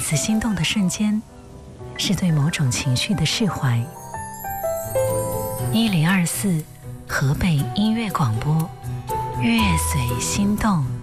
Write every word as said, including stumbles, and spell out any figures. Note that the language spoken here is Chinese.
次心动的瞬间，是对某种情绪的释怀。一零二四河北音乐广播，乐随心动。